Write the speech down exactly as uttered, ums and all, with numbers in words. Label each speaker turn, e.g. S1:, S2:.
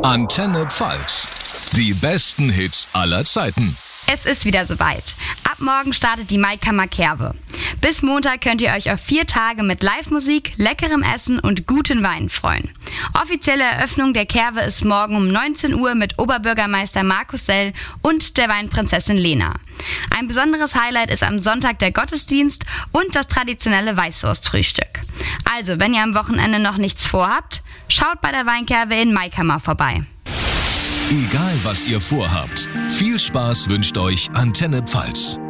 S1: Antenne Pfalz. Die besten Hits aller Zeiten.
S2: Es ist wieder soweit. Ab morgen startet die Maikammer Kerwe. Bis Montag könnt ihr euch auf vier Tage mit Live-Musik, leckerem Essen und guten Weinen freuen. Offizielle Eröffnung der Kerwe ist morgen um neunzehn Uhr mit Oberbürgermeister Markus Sell und der Weinprinzessin Lena. Ein besonderes Highlight ist am Sonntag der Gottesdienst und das traditionelle Weißwurstfrühstück. Also, wenn ihr am Wochenende noch nichts vorhabt, schaut bei der Weinkerwe in Maikammer vorbei.
S1: Egal was ihr vorhabt, viel Spaß wünscht euch Antenne Pfalz.